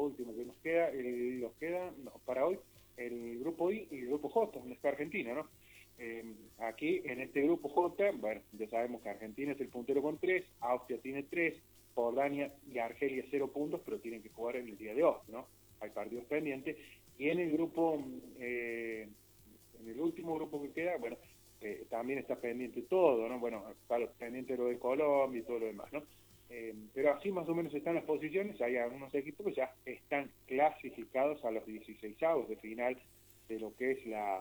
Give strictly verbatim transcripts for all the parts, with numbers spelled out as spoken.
último que nos queda, el, nos queda no, para hoy, el grupo I y el grupo J, donde está Argentina, ¿no? Eh, aquí, en este grupo J, bueno, ya sabemos que Argentina es el puntero con tres, Austria tiene tres, Jordania y Argelia cero puntos, pero tienen que jugar en el día de hoy, ¿no? Hay partidos pendientes. Y en el grupo, eh, en el último grupo que queda, bueno, eh, también está pendiente todo, ¿no? Bueno, está pendiente lo de Colombia y todo lo demás, ¿no? Eh, pero así más o menos están las posiciones. Hay algunos equipos que ya están clasificados a los dieciseisavos de final de lo que es la,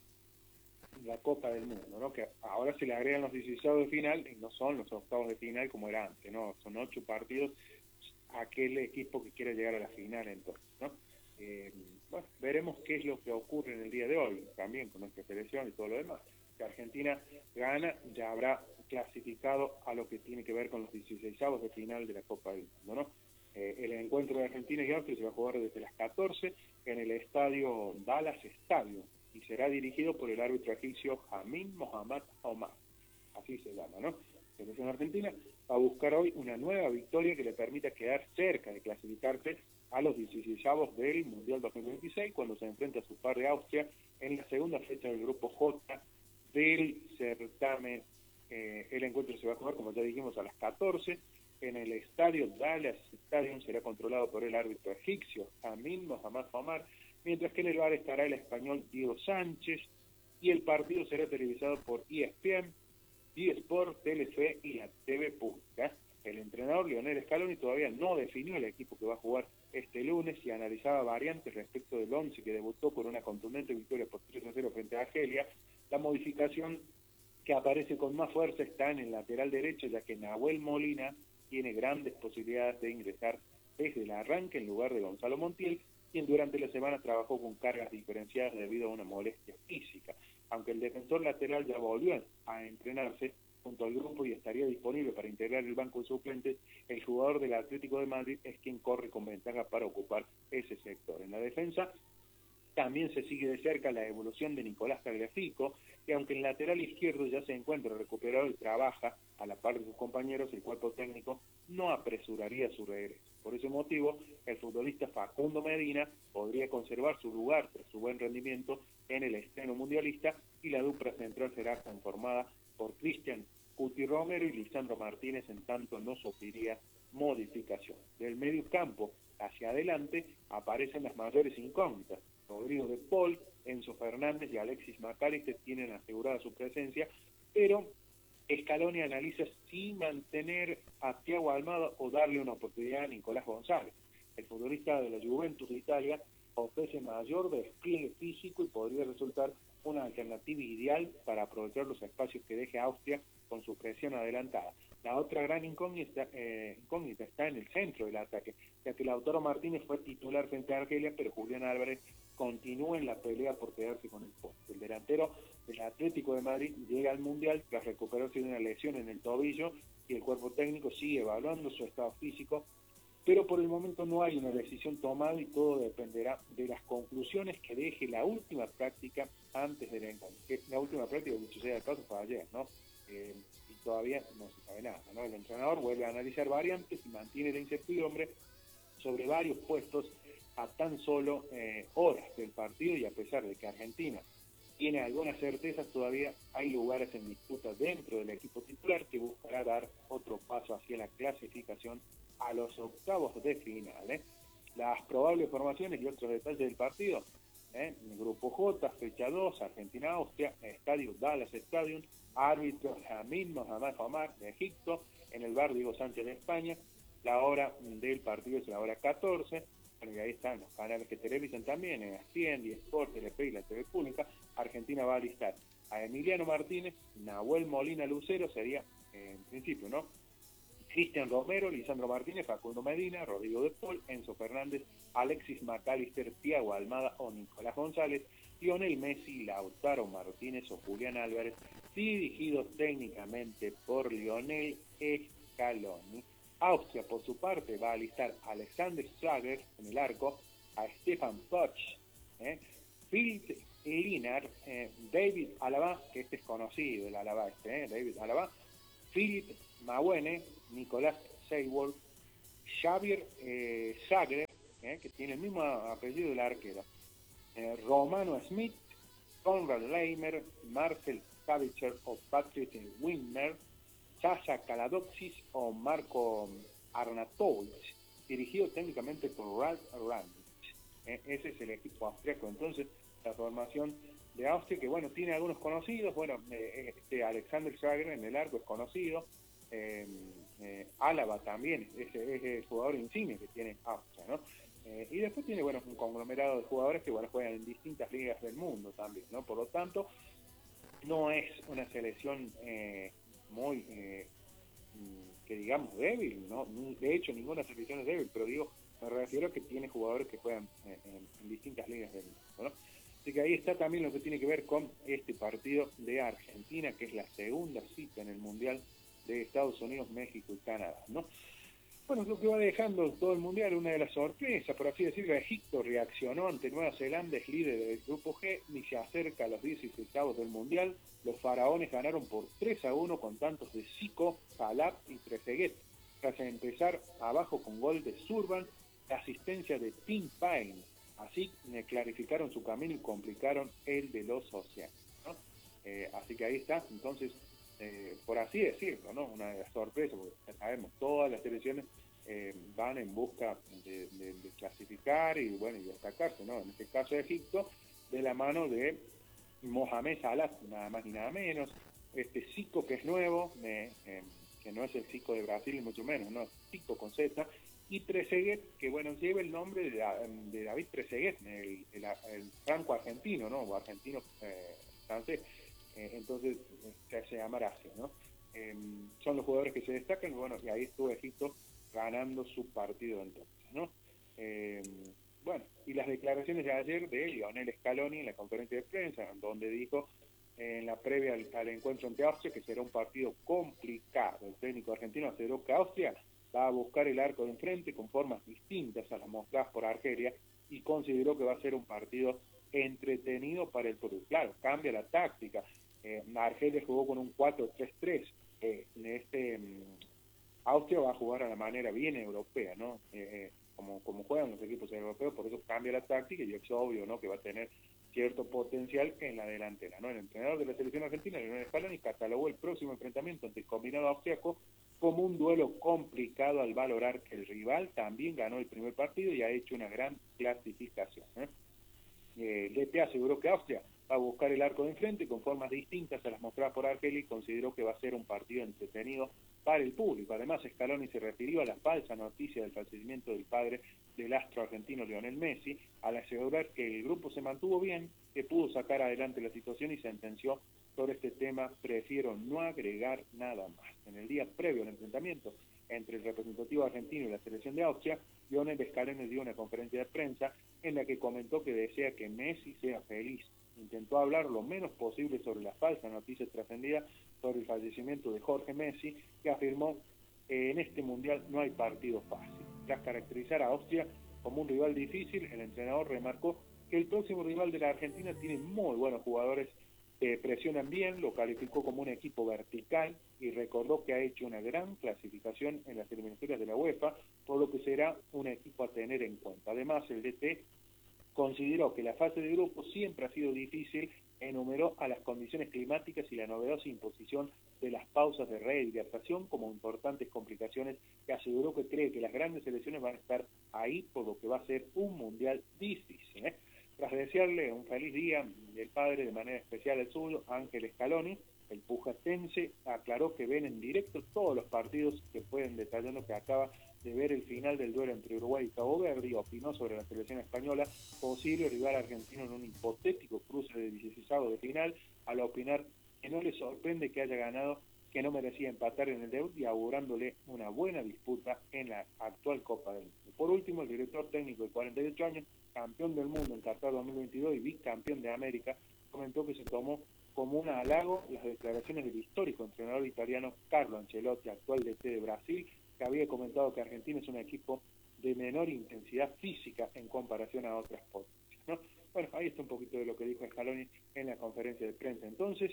la Copa del Mundo, ¿no? Que ahora se le agregan los dieciseisavos de final y no son los octavos de final como era antes, ¿no? Son ocho partidos aquel equipo que quiera llegar a la final, entonces, ¿no? Eh, bueno, veremos qué es lo que ocurre en el día de hoy, también con nuestra selección y todo lo demás. Si Argentina gana, ya habrá clasificado a lo que tiene que ver con los dieciseisavos de final de la Copa del Mundo, ¿no? Eh, el encuentro de Argentina y Austria se va a jugar desde las catorce en el estadio Dallas Stadium y será dirigido por el árbitro egipcio Jamil Mohammad Omar, así se llama, ¿no? La selección argentina va a buscar hoy una nueva victoria que le permita quedar cerca de clasificarse a los dieciseisavos del Mundial dos mil veintiséis, cuando se enfrenta a su par de Austria en la segunda fecha del grupo J del certamen. Eh, el encuentro se va a jugar, como ya dijimos, a las catorce en el estadio Dallas Stadium. Será controlado por el árbitro egipcio Amin Mohamed Omar, mientras que en el bar estará el español Diego Sánchez, y el partido será televisado por E S P N, eSport, Telefe y la T V Pública. El entrenador Lionel Scaloni todavía no definió el equipo que va a jugar este lunes y analizaba variantes respecto del once que debutó por una contundente victoria por tres a cero frente a Argelia. La modificación que aparece con más fuerza está en el lateral derecho, ya que Nahuel Molina tiene grandes posibilidades de ingresar desde el arranque en lugar de Gonzalo Montiel, quien durante la semana trabajó con cargas diferenciadas debido a una molestia física. Aunque el defensor lateral ya volvió a entrenarse junto al grupo y estaría disponible para integrar el banco de suplentes, el jugador del Atlético de Madrid es quien corre con ventaja para ocupar ese sector. En la defensa también se sigue de cerca la evolución de Nicolás Tagliafico, que aunque el lateral izquierdo ya se encuentra recuperado y trabaja a la par de sus compañeros, el cuerpo técnico no apresuraría su regreso. Por ese motivo, el futbolista Facundo Medina podría conservar su lugar tras su buen rendimiento en el estreno mundialista, y la dupla central será conformada por Cristian Cuti Romero y Lisandro Martínez, en tanto no sufriría modificación. Del medio campo hacia adelante aparecen las mayores incógnitas. Rodrigo de Paul, Enzo Fernández y Alexis McAllister tienen asegurada su presencia, pero Scaloni analiza si mantener a Thiago Almada o darle una oportunidad a Nicolás González. El futbolista de la Juventus de Italia ofrece mayor despliegue físico y podría resultar una alternativa ideal para aprovechar los espacios que deje Austria con su presión adelantada. La otra gran incógnita, eh, incógnita está en el centro del ataque, ya que Lautaro Martínez fue titular frente a Argelia, pero Julián Álvarez continúa en la pelea por quedarse con el puesto. El delantero del Atlético de Madrid llega al Mundial tras recuperarse de una lesión en el tobillo, y el cuerpo técnico sigue evaluando su estado físico, pero por el momento no hay una decisión tomada y todo dependerá de las conclusiones que deje la última práctica antes del encuentro. La última práctica, dicho sea de paso, fue ayer, ¿no? Eh, y todavía no se sabe nada, ¿no? El entrenador vuelve a analizar variantes y mantiene la incertidumbre sobre varios puestos a tan solo eh, horas del partido, y a pesar de que Argentina tiene algunas certezas, todavía hay lugares en disputa dentro del equipo titular que buscará dar otro paso hacia la clasificación a los octavos de final, ¿eh? Las probables formaciones y otros detalles del partido, ¿eh? Grupo J, fecha dos, Argentina-Austria, Estadio Dallas Stadium, árbitro Jamil Mohamed Omar de Egipto, en el bar Diego Sánchez de España. La hora del partido es la hora catorce, y ahí están los canales que televisan también, en E S P N, eSport, Telefe y la T V Pública. Argentina va a alistar a Emiliano Martínez, Nahuel Molina Lucero, sería eh, en principio, ¿no? Cristian Romero, Lisandro Martínez, Facundo Medina, Rodrigo de Paul, Enzo Fernández, Alexis McAllister, Thiago Almada o Nicolás González, Lionel Messi, Lautaro Martínez o Julián Álvarez, dirigidos técnicamente por Lionel Scaloni. Austria, por su parte, va a alistar a Alexander Schlager en el arco, a Stefan Poch, eh, Philipp Linar, eh, David Alaba, que este es conocido, el Alaba este, eh, David Alaba, Philipp Mawene, Nicolás Seiwolf, Xavier eh, Sagre, eh, que tiene el mismo apellido del arquero. Eh, Romano Smith, Konrad Leimer, Marcel Savitzer o Patrick Wimmer, Sasha Kaladoxis o Marco Arnautovic, dirigido técnicamente por Ralf Rangnick. Eh, ese es el equipo austriaco. Entonces, la formación de Austria, que bueno, tiene algunos conocidos, bueno, eh, este Alexander Schwager en el arco es conocido, eh, eh, Álava también, es, es el jugador insigne que tiene Austria, ¿no? Eh, y después tiene, bueno, un conglomerado de jugadores que, bueno, juegan en distintas ligas del mundo también, ¿no? Por lo tanto, no es una selección eh, muy, eh, que digamos, débil, ¿no? De hecho, ninguna selección es débil, pero digo, me refiero a que tiene jugadores que juegan en, en, en distintas ligas del mundo, ¿no? Así que ahí está también lo que tiene que ver con este partido de Argentina, que es la segunda cita en el Mundial de Estados Unidos, México y Canadá, ¿no? Bueno, lo que va dejando todo el Mundial, una de las sorpresas, por así decirlo, Egipto reaccionó ante Nueva Zelanda, es líder del Grupo G, ni se acerca a los dieciseisavos del Mundial. Los faraones ganaron por tres a uno con tantos de Zico, Salab y Trezeguet, tras empezar abajo con gol de Surban, la asistencia de Tim Payne. Así clarificaron su camino y complicaron el de los océanos, ¿no? Eh, así que ahí está, entonces, eh, por así decirlo, ¿no? Una de las sorpresas, porque ya sabemos, todas las selecciones eh, van en busca de, de, de clasificar y, bueno, y destacarse, ¿no? En este caso de Egipto, de la mano de Mohamed Salah, nada más ni nada menos, este Zico que es nuevo, eh, eh, que no es el Zico de Brasil, ni mucho menos, ¿no? Zico con Z, y Trezeguet, que bueno, lleva el nombre de, de David Trezeguet, el, el, el franco argentino, ¿no? O argentino eh, francés, eh, entonces se hace llamar así, ¿no? Eh, son los jugadores que se destacan, y bueno, y ahí estuvo Egipto ganando su partido entonces, ¿no? Eh, bueno, y las declaraciones de ayer de Lionel Scaloni en la conferencia de prensa, donde dijo eh, en la previa al, al encuentro ante Austria que será un partido complicado. El técnico argentino aseguró que Austria va a buscar el arco de enfrente con formas distintas a las mostradas por Argelia y consideró que va a ser un partido entretenido para el Perú. Claro, cambia la táctica. Eh, Argelia jugó con un cuatro tres tres. Eh, en este um, Austria va a jugar a la manera bien europea, ¿no? Eh, como, como juegan los equipos europeos, por eso cambia la táctica y es obvio, ¿no?, que va a tener cierto potencial en la delantera, ¿no? El entrenador de la selección argentina, Lionel Scaloni, catalogó el próximo enfrentamiento ante el combinado austriaco como un duelo complicado al valorar que el rival también ganó el primer partido y ha hecho una gran clasificación, ¿eh? Eh, el D T aseguró que Austria va a buscar el arco de enfrente con formas distintas a las mostradas por Argelia y consideró que va a ser un partido entretenido para el público. Además, Scaloni se refirió a la falsa noticia del fallecimiento del padre del astro argentino Lionel Messi, al asegurar que el grupo se mantuvo bien, que pudo sacar adelante la situación y sentenció sobre este tema: prefiero no agregar nada más. En el día previo al enfrentamiento entre el representativo argentino y la selección de Austria, Lionel Scaloni dio una conferencia de prensa en la que comentó que desea que Messi sea feliz. Intentó hablar lo menos posible sobre la falsa noticia trascendida sobre el fallecimiento de Jorge Messi, que afirmó que en este mundial no hay partido fácil. Tras caracterizar a Austria como un rival difícil, el entrenador remarcó que el próximo rival de la Argentina tiene muy buenos jugadores que presionan bien, lo calificó como un equipo vertical y recordó que ha hecho una gran clasificación en las eliminatorias de la UEFA, por lo que será un equipo a tener en cuenta. Además, el D T consideró que la fase de grupo siempre ha sido difícil, enumeró a las condiciones climáticas y la novedosa imposición de las pausas de rehidratación como importantes complicaciones, que aseguró que cree que las grandes selecciones van a estar ahí, por lo que va a ser un mundial difícil, ¿eh? Tras desearle un feliz día del padre de manera especial al suyo, Ángel Scaloni, el pujatense aclaró que ven en directo todos los partidos, que pueden detallando que acaba de ver el final del duelo entre Uruguay y Cabo Verde, y opinó sobre la selección española, posible rival argentino en un hipotético cruce de dieciseisavos de final, al opinar que no le sorprende que haya ganado, que no merecía empatar en el debut, y augurándole una buena disputa en la actual Copa del Mundo. Por último, el director técnico de cuarenta y ocho años, campeón del mundo en Qatar dos mil veintidós y bicampeón de América, comentó que se tomó como un halago las declaraciones del histórico entrenador italiano Carlo Ancelotti, actual D T de Brasil, que había comentado que Argentina es un equipo de menor intensidad física en comparación a otras potencias, ¿no? Bueno, ahí está un poquito de lo que dijo Scaloni en la conferencia de prensa entonces,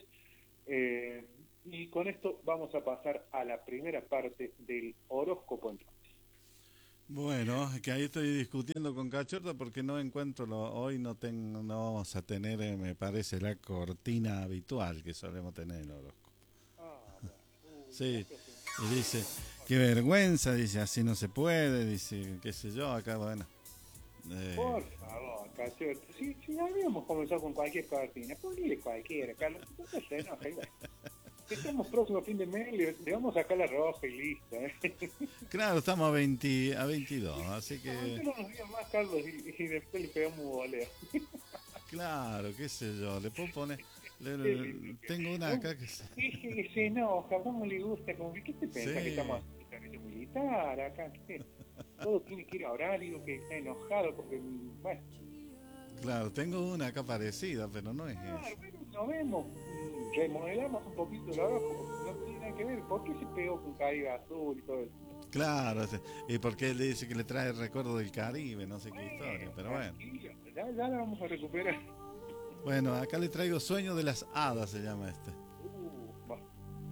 eh, y con esto vamos a pasar a la primera parte del horóscopo entonces. Bueno, es que ahí estoy discutiendo con Cachorta porque no encuentro, lo, hoy no, tengo, no vamos a tener, eh, me parece, la cortina habitual que solemos tener en el horóscopo. Ah, bueno. Uy, Sí, esto es un y dice, problema. qué vergüenza, dice, así no se puede, dice, qué sé yo, acá, bueno. Eh, Por favor, Cachorro. Si, si habíamos comenzado con cualquier cortina, ponle cualquiera, Carlos. No se enoja, y bueno. Estamos próximos a fin de mes, le, le vamos a sacar la roja y listo. ¿eh? claro, estamos a, veinte, a veintidós, así que, Aguantanos unos días más, Carlos, y, y después le pegamos voleo. claro, qué sé yo, le puedo poner, le- Qué lindo le- que tengo una ¿no? acá que se, Es que se enoja, ¿cómo le gusta? Como, ¿qué te piensa que estamos sí, haciendo el servicio militar acá? ¿Qué? Todo tiene que ir a horario, que está enojado porque, bueno, claro, tengo una acá parecida, pero no es claro, esa. bueno, nos vemos, mm, remodelamos un poquito el horóscopo, no tiene nada que ver. ¿Por qué se pegó con Caribe Azul y todo eso? Claro, sí, y porque él dice que le trae el recuerdo del Caribe, no sé qué historia, Bueno, pero bueno. tranquilo, ya, ya la vamos a recuperar. Bueno, acá le traigo Sueño de las Hadas, se llama este. Uh, bueno,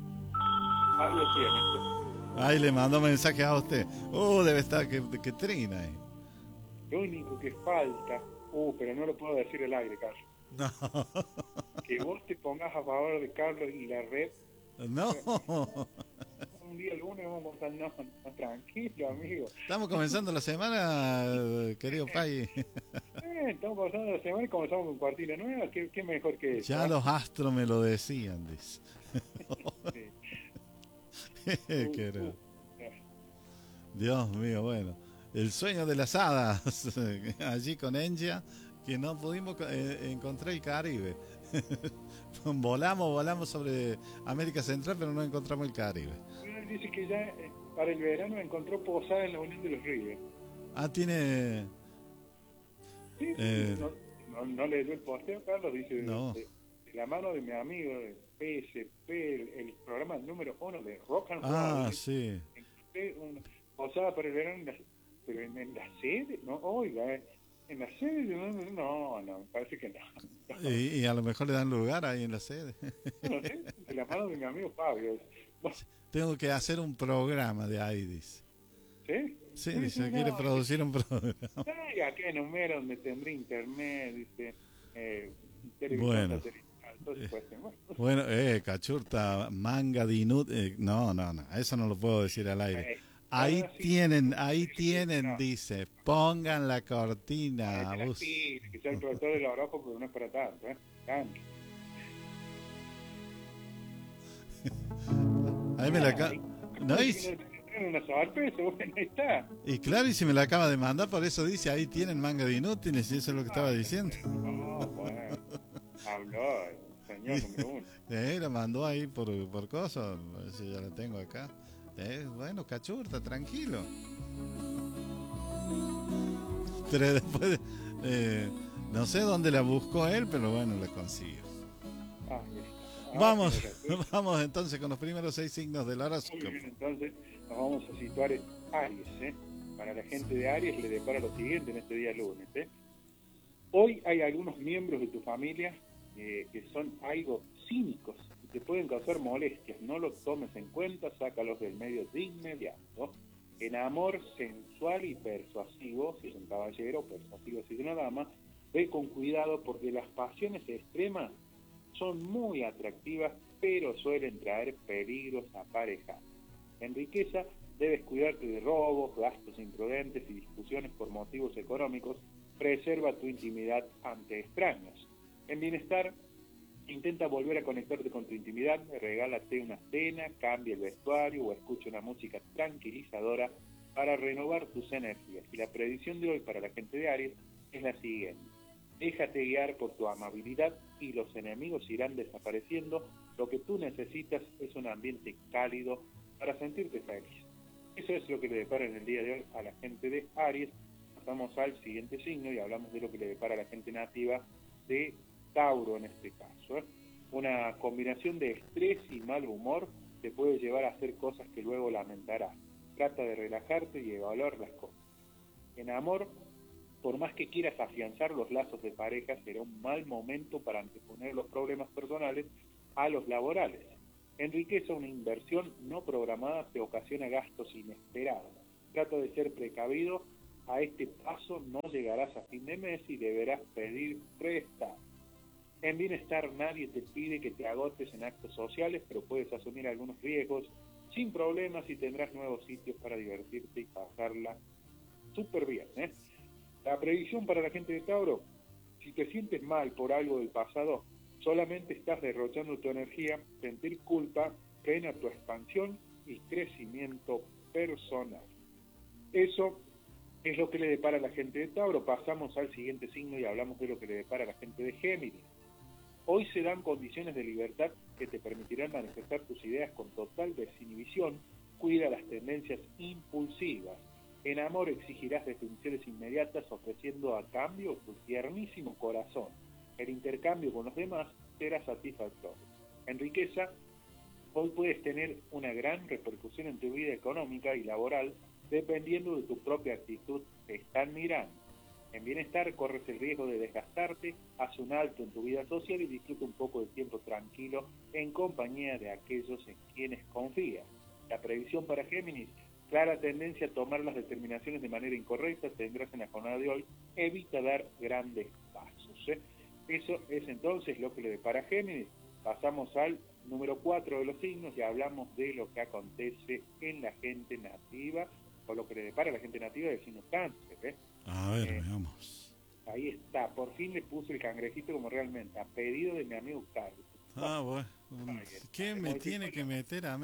ahí lo tiene. Ahí le mando mensaje a usted. Uh, debe estar que, que trina ahí. Lo único que falta, uh, pero no lo puedo decir al aire, Carlos, No, que vos te pongas a favor de Carlos y la red. no. Un día lunes vamos a estar, no, no, tranquilo, amigo. Estamos comenzando la semana, querido Pai. Eh, estamos pasando la semana y comenzamos con cuartilla nueva. ¿Qué, qué mejor que eso? Ya ¿Ah? los astros me lo decían, dice. Sí. Uh, Qué uh, era. eh, Dios mío, bueno. El sueño de las hadas, allí con Engia, que no pudimos eh, encontrar el Caribe. volamos, volamos sobre América Central, pero no encontramos el Caribe. Él dice que ya eh, para el verano encontró posada en la Unión de los Ríos. Ah, tiene... Sí, sí, sí. Eh, No, no, no le dio el posteo, Carlos. Dice de, no. de- de la mano de mi amigo de P S P, el, el programa número uno de Rock and Roll. Ah, Dice, sí. encontré una posada para el verano, en la, pero en, en la sede, no, oiga, eh, en la sede, no, no, no, me parece que no. No, Y, y a lo mejor le dan lugar ahí en la sede. no sé, de la mano de mi amigo Fabio. Bueno, Tengo que hacer un programa de ahí, dice. ¿sí? Sí, Sí, sí, dice, quiere no, dice, producir un programa. ay, acá en número donde tendré internet, dice, eh, televisión Bueno, satelital, todo eso eh, puede ser. Bueno, bueno, eh, cachurta, manga de inútil. Eh, no, no, no, eso no lo puedo decir al aire. eh, Ahí ah, sí, tienen, ahí sí, tienen, no, dice, pongan la cortina, ponete las bus. pilas, que sea el productor del Oroco, pero no es para tanto, ¿eh? Tranqui. Ahí me la Ah, acaba. y No dice es. que no tiene una sorpresa, bueno, ahí está. Y claro, y si me la acaba de mandar, por eso dice, ahí tienen manga de inútiles, y eso es lo que estaba Ah, diciendo. no, bueno, habló el señor número uno. Eh, la mandó ahí por, por cosas, si ya la tengo acá. Eh, bueno, cachurta, tranquilo. Pero después, eh, no sé dónde la buscó él, pero bueno, la consiguió. Ah, ahí está. Ah, Vamos, tiene razón. vamos entonces con los primeros seis signos del Muy bien, horóscopo. entonces nos vamos a situar en Aries, ¿eh? Para la gente de Aries le depara lo siguiente en este día lunes, ¿eh? Hoy hay algunos miembros de tu familia eh, que son algo cínicos y te pueden causar molestias. No los tomes en cuenta, sácalos del medio de inmediato. En amor sensual y persuasivo, si es un caballero, persuasivo si es una dama, ve con cuidado porque las pasiones extremas son muy atractivas, pero suelen traer peligros aparejados. En riqueza, debes cuidarte de robos, gastos imprudentes y discusiones por motivos económicos. Preserva tu intimidad ante extraños. En bienestar, intenta volver a conectarte con tu intimidad, regálate una cena, cambia el vestuario o escucha una música tranquilizadora para renovar tus energías. Y la predicción de hoy para la gente de Aries es la siguiente. Déjate guiar por tu amabilidad y los enemigos irán desapareciendo. Lo que tú necesitas es un ambiente cálido para sentirte feliz. Eso es lo que le depara en el día de hoy a la gente de Aries. Pasamos al siguiente signo y hablamos de lo que le depara a la gente nativa de Tauro en este caso. ¿eh? Una combinación de estrés y mal humor te puede llevar a hacer cosas que luego lamentarás. Trata de relajarte y evaluar las cosas. En amor, por más que quieras afianzar los lazos de pareja, será un mal momento para anteponer los problemas personales a los laborales. En riqueza, una inversión no programada te ocasiona gastos inesperados. Trata de ser precavido. A este paso no llegarás a fin de mes y deberás pedir prestado. En Bienestar nadie te pide que te agotes en actos sociales, pero puedes asumir algunos riesgos sin problemas y tendrás nuevos sitios para divertirte y pasarla súper bien, ¿eh? La previsión para la gente de Tauro: si te sientes mal por algo del pasado, solamente estás derrochando tu energía. Sentir culpa frena tu expansión y crecimiento personal. Eso es lo que le depara a la gente de Tauro. Pasamos al siguiente signo y hablamos de lo que le depara a la gente de Géminis. Hoy se dan condiciones de libertad que te permitirán manifestar tus ideas con total desinhibición. Cuida las tendencias impulsivas. En amor exigirás definiciones inmediatas, ofreciendo a cambio tu tiernísimo corazón. El intercambio con los demás será satisfactorio. En riqueza, hoy puedes tener una gran repercusión en tu vida económica y laboral, dependiendo de tu propia actitud. Te están mirando. En Bienestar corres el riesgo de desgastarte, haz un alto en tu vida social y disfruta un poco de tiempo tranquilo en compañía de aquellos en quienes confías. La previsión para Géminis: clara tendencia a tomar las determinaciones de manera incorrecta tendrás en la jornada de hoy. Evita dar grandes pasos, ¿eh? Eso es entonces lo que le depara a Géminis. Pasamos al número cuatro de los signos y hablamos de lo que acontece en la gente nativa, o lo que le depara a la gente nativa del signo Cáncer, ¿eh? A ver, Eh, veamos. Ahí está, por fin le puse el cangrejito como realmente, a pedido de mi amigo Carlos. Ah, bueno. ¿Qué me tiene que meter a mí?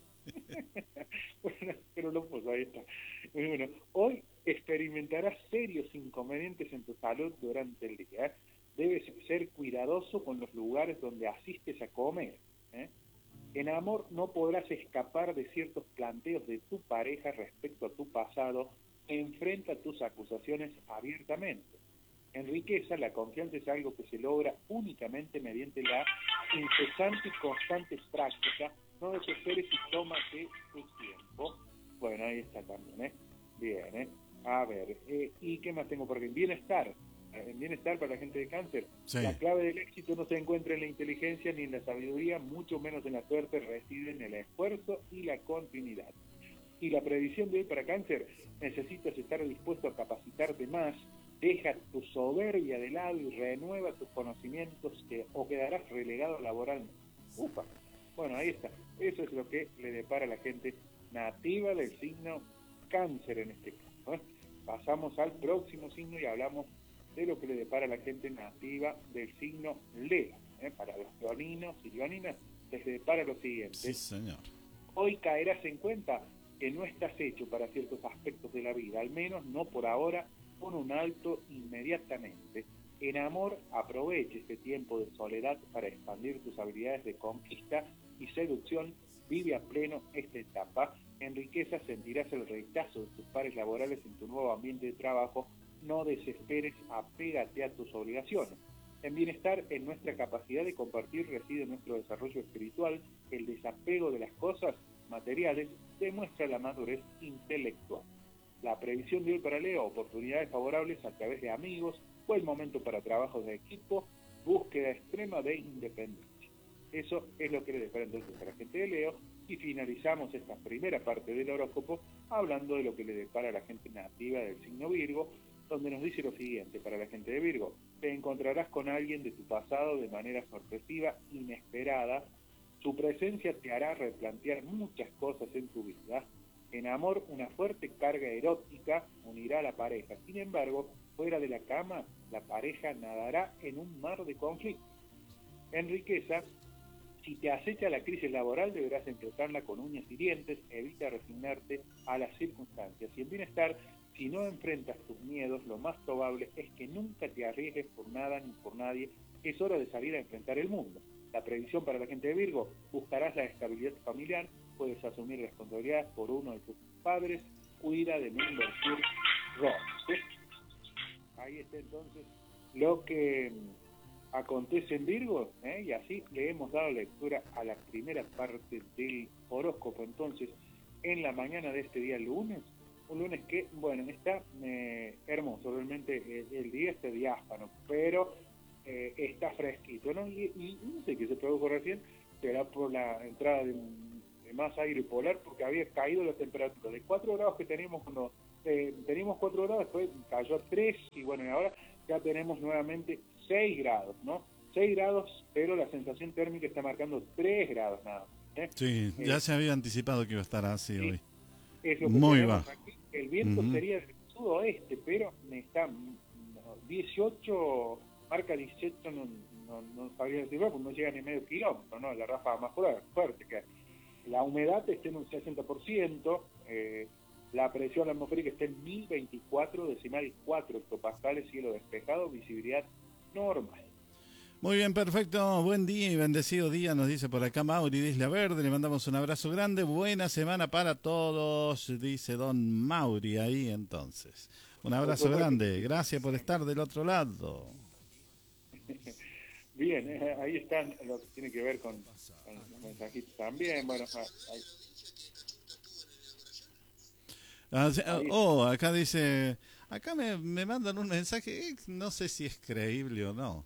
Bueno, pero lo puso, ahí está. Bueno, hoy experimentarás serios inconvenientes en tu salud durante el día, ¿eh? Debes ser cuidadoso con los lugares donde asistes a comer, ¿eh? En amor no podrás escapar de ciertos planteos de tu pareja respecto a tu pasado. Enfrenta tus acusaciones abiertamente. En riqueza, la confianza es algo que se logra únicamente mediante la incesante y constante práctica. No desesperes y tómate tu tiempo. Bueno, ahí está también, ¿eh? Bien, ¿eh? A ver, eh, ¿y qué más tengo por aquí? Bienestar. En Bienestar para la gente de Cáncer. Sí. La clave del éxito no se encuentra en la inteligencia ni en la sabiduría, mucho menos en la suerte, reside en el esfuerzo y la continuidad. Y la previsión de hoy para Cáncer: necesitas estar dispuesto a capacitarte más. Deja tu soberbia de lado y renueva tus conocimientos, que, o quedarás relegado laboralmente. Ufa. Bueno, ahí está. Eso es lo que le depara a la gente nativa del signo Cáncer en este caso, ¿eh? Pasamos al próximo signo y hablamos de lo que le depara a la gente nativa del signo Leo, ¿eh? Para los leoninos y leoninas les depara lo siguiente. Sí, señor. Hoy caerás en cuenta que no estás hecho para ciertos aspectos de la vida, al menos no por ahora. Pon un alto inmediatamente. En amor, aproveche este tiempo de soledad para expandir tus habilidades de conquista y seducción. Vive a pleno esta etapa. En riqueza sentirás el rechazo de tus pares laborales en tu nuevo ambiente de trabajo. No desesperes, apégate a tus obligaciones. En Bienestar, en nuestra capacidad de compartir reside nuestro desarrollo espiritual. El desapego de las cosas materiales demuestra la madurez intelectual. La previsión de hoy para Leo: oportunidades favorables a través de amigos, buen momento para trabajos de equipo, búsqueda extrema de independencia. Eso es lo que le depara entonces a la gente de Leo, y finalizamos esta primera parte del horóscopo hablando de lo que le depara a la gente nativa del signo Virgo, donde nos dice lo siguiente para la gente de Virgo: te encontrarás con alguien de tu pasado de manera sorpresiva, inesperada. Su presencia te hará replantear muchas cosas en tu vida. En amor, una fuerte carga erótica unirá a la pareja. Sin embargo, fuera de la cama, la pareja nadará en un mar de conflictos. En riqueza, si te acecha la crisis laboral, deberás enfrentarla con uñas y dientes. Evita resignarte a las circunstancias. Y en Bienestar, si no enfrentas tus miedos, lo más probable es que nunca te arriesgues por nada ni por nadie. Es hora de salir a enfrentar el mundo. La previsión para la gente de Virgo: buscarás la estabilidad familiar, puedes asumir responsabilidades por uno de tus padres, cuida de no invertir roles, ¿sí? Ahí está entonces lo que acontece en Virgo, ¿eh? Y así le hemos dado lectura a la primera parte del horóscopo. Entonces, en la mañana de este día lunes, un lunes que, bueno, está eh, hermoso, realmente eh, el día está diáfano, pero eh, está fresquito, ¿no? Y, y no sé qué se produjo recién, será por la entrada de un de más aire polar porque había caído la temperatura de cuatro grados que teníamos cuando eh, teníamos cuatro grados, después cayó a tres y bueno, y ahora ya tenemos nuevamente seis grados, ¿no? seis grados, pero la sensación térmica está marcando tres grados nada más. ¿eh? Sí, ya eh, se había anticipado que iba a estar así sí, hoy. es lo que Muy tenemos bajo. aquí. El viento Uh-huh. sería del sudoeste, pero está dieciocho, marca dieciocho, no, no, no sabría decir, porque no llega ni medio kilómetro, ¿no? La ráfaga más fuerte que hay. La humedad está en un sesenta por ciento, eh, la presión atmosférica está en mil veinticuatro decimales cuatro hectopascales, cielo despejado, visibilidad normal. Muy bien, perfecto. Buen día y bendecido día, nos dice por acá Mauri de Isla Verde. Le mandamos un abrazo grande. Buena semana para todos, dice don Mauri ahí entonces. Un abrazo grande. Gracias por estar del otro lado. Bien, eh, ahí están lo que tiene que ver con, con los mensajitos también. Bueno, ahí. Ah, oh, acá dice, acá me, me mandan un mensaje, eh, no sé si es creíble o no.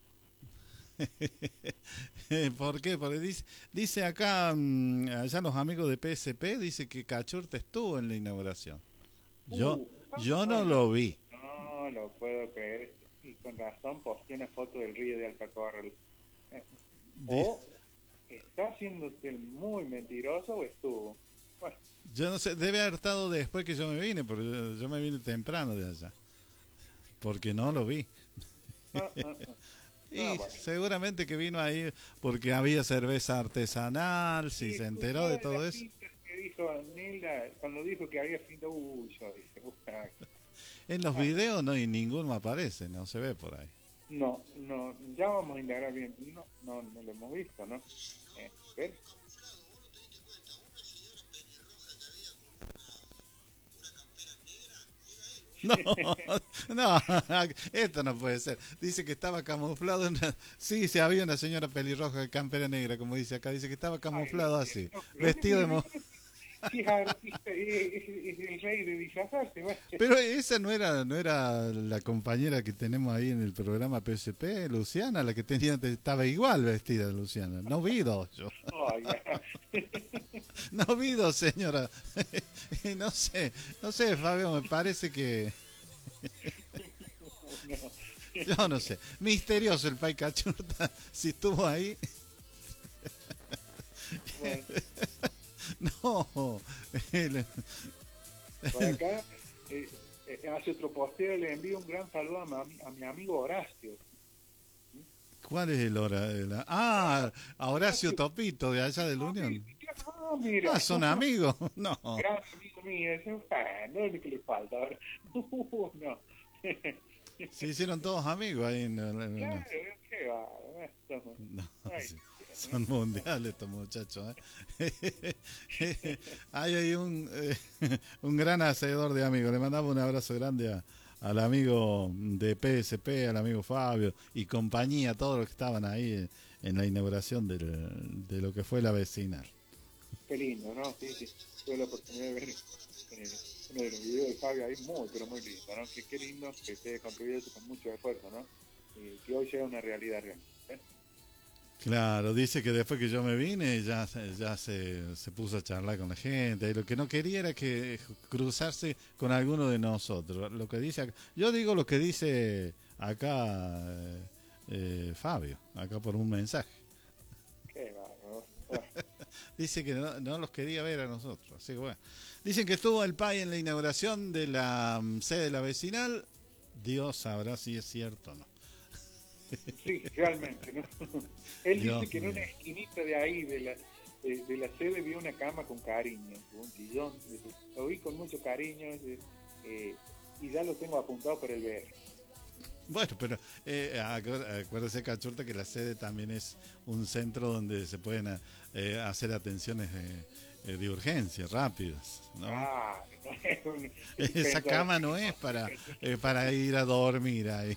¿Por qué? Porque dice, dice acá, allá los amigos de P S P, dice que Cachurta estuvo en la inauguración. Yo, uh, yo no bueno, lo vi. No lo puedo creer. Y con razón posté una foto del río de Alcacorral. Eh, o está haciendo usted muy mentiroso o estuvo. Bueno. Yo no sé, debe haber estado después que yo me vine, porque yo, yo me vine temprano de allá. Porque no lo vi. Ah, ah, ah. Y ah, bueno. seguramente que vino ahí porque había cerveza artesanal, si sí, se enteró de todo eso. Que dijo Nilda, cuando dijo que había finta, uy, yo dije, busca. En los ah. videos no hay ninguno aparece, no se ve por ahí. No, no, ya vamos a indagar bien. No, no, no lo hemos visto, ¿no? Eh, ¿ver? No, no, esto no puede ser. Dice que estaba camuflado en una... Sí, sí, había una señora pelirroja de campera negra, como dice acá. Dice que estaba camuflado Ay, así, no, vestido de... Mo... Sí, es artista, es, es el rey de disfrazarse. Pero esa no era no era la compañera que tenemos ahí en el programa P S P, Luciana, la que tenía estaba igual vestida de Luciana. No vi dos yo. Oh, yeah. No vi dos, señora. No sé, no sé, Fabio, me parece que... Yo no sé. Misterioso el Pai Cachurta, si estuvo ahí. Bueno. No. Por acá eh, eh, hace otro posteo, le envío un gran saludo a mi, a mi amigo Horacio. ¿Cuál es el hora? Ah, a Horacio Topito de allá de la Unión. Ah, mira. Ah, son amigos. No. Gran amigo mío, ese es no es lo que le falta ahora. Uh, no. Se hicieron todos amigos ahí en, en, en claro, qué va. Esto, no, sí, son mundiales estos muchachos. ¿eh? Hay ahí un, eh, un gran hacedor de amigos. Le mandamos un abrazo grande a, al amigo de P S P, al amigo Fabio y compañía, todos los que estaban ahí en, en la inauguración del, de lo que fue la vecinal. Qué lindo, ¿no? Sí, sí. Tuve la oportunidad de ver eh, uno de los videos de Fabio ahí, muy, pero muy lindo, ¿no? Que, qué lindo que se haya contribuido con mucho esfuerzo, ¿no? Y que hoy sea una realidad real. ¿eh? Claro, dice que después que yo me vine ya, ya se, se puso a charlar con la gente y lo que no quería era que cruzarse con alguno de nosotros. Lo que dice acá, yo digo lo que dice acá eh, eh, Fabio, acá por un mensaje. Qué bárbaro. Dice que no, no los quería ver a nosotros, así que bueno. Dicen que estuvo el P A I en la inauguración de la um, sede de la vecinal. Dios sabrá si es cierto o no. Sí, realmente, ¿no? Él Dios dice que mío. en una esquinita de ahí, de la, de, de la sede, vio una cama con cariño, un sillón. Lo vi con mucho cariño eh, y ya lo tengo apuntado para el ver. Bueno, pero eh, acuérdese, Cachurta, que la sede también es un centro donde se pueden eh, hacer atenciones de, de urgencia, rápidas, ¿no? Ah, no es un, esa cama no es para, eh, para ir a dormir ahí.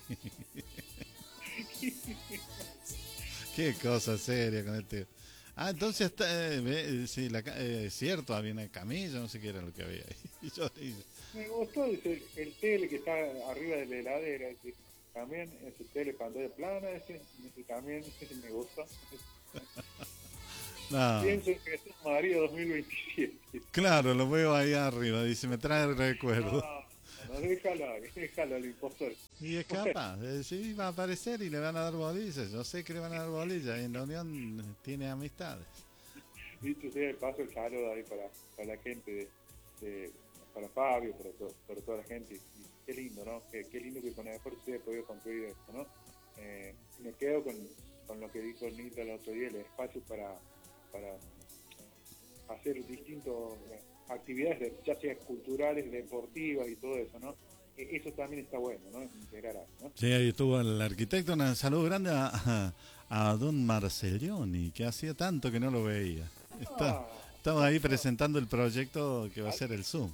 Qué cosa seria con este. Ah, entonces está, eh, sí, la, eh, cierto, había una camilla, no sé qué era lo que había ahí. Yo, me gustó ese, el tele que está arriba de la heladera, ese, también ese tele pantalla plana, ese, ese también ese me gustó. No. Pienso en Jesús María dos mil veintisiete. Claro, lo veo ahí arriba, dice, me trae el recuerdo. No, no, déjalo, déjalo al impostor. Y es capaz, eh, sí, va a aparecer y le van a dar bolillas. Yo sé que le van a dar bolillas. En la Unión tiene amistades. Dicho sea de paso, el saludo ahí para, para la gente, de, de- para Fabio, para, to- para toda la gente. Y qué lindo, ¿no? Qué, qué lindo que con el esfuerzo se haya podido construir esto, ¿no? Eh, me quedo con, con lo que dijo Nita el otro día, el espacio para, para hacer distintas actividades, de- ya sea culturales, deportivas y todo eso, ¿no? E- Eso también está bueno, ¿no? Integrar algo, ¿no? Sí, ahí estuvo el arquitecto. Un saludo grande a, a, a don Marcelioni, que hacía tanto que no lo veía. Está, Ah, estaba ahí presentando el proyecto que va a ser el Zoom.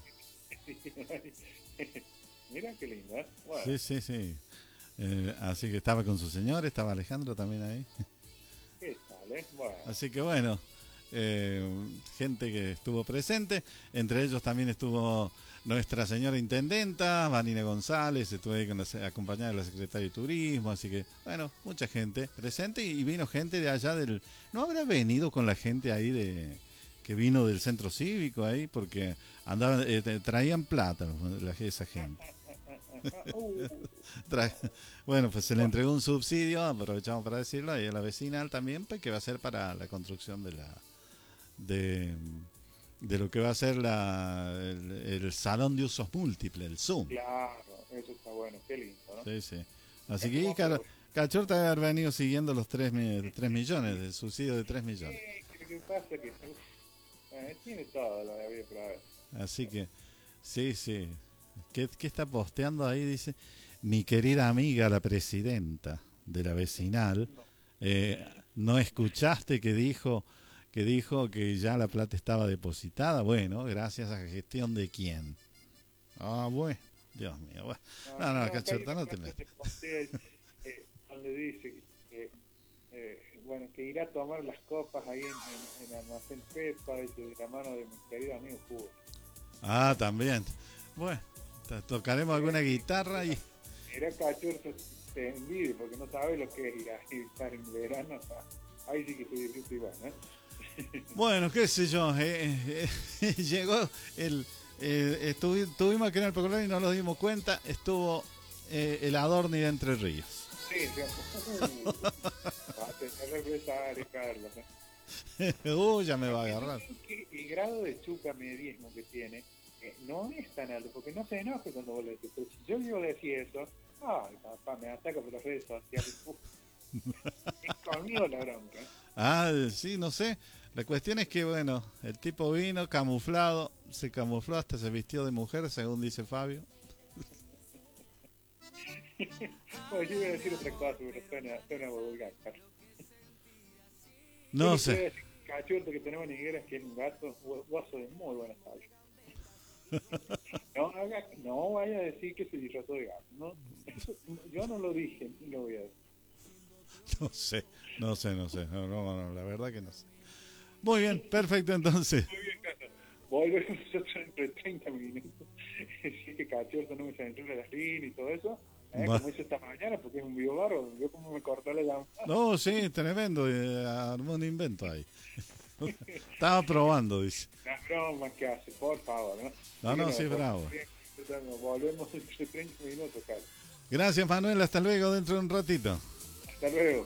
mira qué lindo, ¿eh? Bueno, Sí, sí, sí. Eh, así que estaba con su señor, estaba Alejandro también ahí. ¿qué tal, eh? Bueno, Así que bueno, eh, gente que estuvo presente, entre ellos también estuvo nuestra señora intendenta, Vanina González, estuvo ahí con la, acompañada de la secretaria de Turismo, así que bueno, mucha gente presente y vino gente de allá del... ¿No habrá venido con la gente ahí de que vino del centro cívico ahí? Porque andaban, eh, traían plata la, esa gente. uh, Tra- Bueno, pues se le entregó un subsidio, aprovechamos para decirlo, y a la vecinal también, pues, que va a ser para la construcción de la de, de lo que va a ser la, el, el salón de usos múltiples, el Zoom. claro, eso está bueno, qué lindo, ¿no? Sí, sí. Así que y, Car- Cachorta debe haber venido siguiendo los tres millones, el subsidio de tres millones. ¿Qué, qué pasa? Que uf, eh, tiene todo lo de vida por haber. Así que, sí, sí. ¿Qué, qué está posteando ahí? Dice, mi querida amiga la presidenta de la vecinal, eh, ¿no escuchaste que dijo que dijo que ya la plata estaba depositada? Bueno, gracias a gestión de quién. Ah, bueno, Dios mío. Bueno. No, no, Cachorta, no te metas. Eh, donde dice que, eh, bueno, que irá a tomar las copas ahí en, en, en Almacén Pepa, dice, de la mano de mi querido amigo Hugo. Ah, también. Bueno, t- tocaremos alguna guitarra y... Mirá, Cachorro, te envidia porque no sabes lo que es ir a estar en verano. Ahí sí que se disfruta igual, ¿eh? Bueno, qué sé yo, eh, eh, llegó el... Eh, estuvi- tuvimos que ir al programa y no nos dimos cuenta, estuvo eh, el Adorni de Entre Ríos. Sí, sí. Uh, va a tener represalias, Carlos. ¿eh? Uy, ya me va a agarrar. Que el grado de chucamedismo que tiene eh, no es tan alto, porque no se enoje cuando vos le decís. Pero si yo digo decir eso, ay, papá, me ataca por las redes sociales. Uf, es conmigo la bronca. ¿eh? Ah, sí, no sé. La cuestión es que, bueno, el tipo vino camuflado, se camufló hasta se vistió de mujer, según dice Fabio. Bueno, yo iba a decir otra cosa, pero suena, suena vulgar, Carlos. No Yo sé. le decir, Cachorro que tenemos en Higueras, que es un gato, guaso de muy buenas tardes. No, haga, no vaya a decir que se disfrazó de gato, ¿no? Yo no lo dije, ni lo voy a decir. No sé, no sé, no sé. No, no, no, la verdad que no sé. Muy bien, perfecto entonces. Muy bien, Carlos. Volvemos nosotros entre treinta minutos. Así que Cachorro no me censura las líneas y todo eso. ¿eh? Va. Como hice esta mañana, porque es un biobarro, vio cómo me cortó la llamada. No, sí, tremendo. eh, armó un invento ahí. Estaba probando, dice. Las bromas que hace, por favor, ¿no? No, no, Así sí, que bravo. nos volvemos entre treinta minutos, Carlos. Gracias, Manuel. Hasta luego, dentro de un ratito. Hasta luego.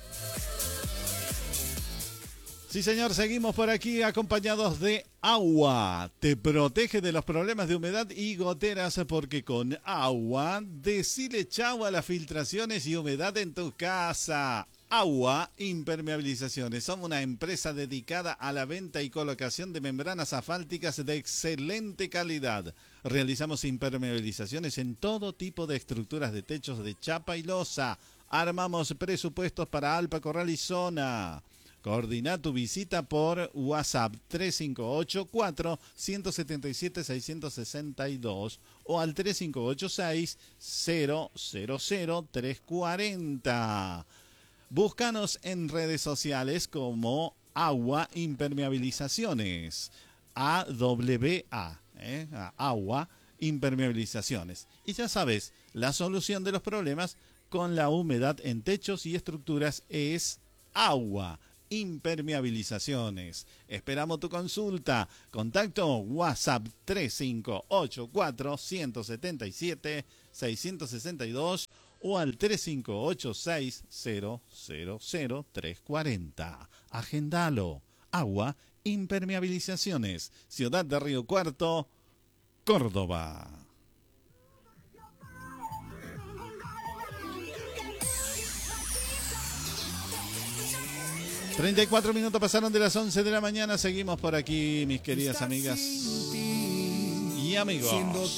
Sí, señor, seguimos por aquí acompañados de agua. Te protege de los problemas de humedad y goteras porque con agua decile chau a las filtraciones y humedad en tu casa. Agua Impermeabilizaciones. Somos una empresa dedicada a la venta y colocación de membranas asfálticas de excelente calidad. Realizamos impermeabilizaciones en todo tipo de estructuras de techos de chapa y losa. Armamos presupuestos para Alpa, Corral y Zona. Coordina tu visita por WhatsApp tres cinco ocho, cuatro siete siete, seis seis dos o al tres cinco ocho seis, cero cero cero, tres cuatro cero. Búscanos en redes sociales como Agua Impermeabilizaciones. A W A, ¿eh? Agua Impermeabilizaciones. Y ya sabes, la solución de los problemas con la humedad en techos y estructuras es agua Impermeabilizaciones. Esperamos tu consulta. Contacto WhatsApp tres cinco ocho cuatro, uno siete siete, seis seis dos o al tres cinco ocho seis, cero cero cero tres cuatro cero. Agendalo. Agua Impermeabilizaciones. Ciudad de Río Cuarto, Córdoba. treinta y cuatro minutos pasaron de las once de la mañana. Seguimos por aquí, mis queridas amigas y amigos.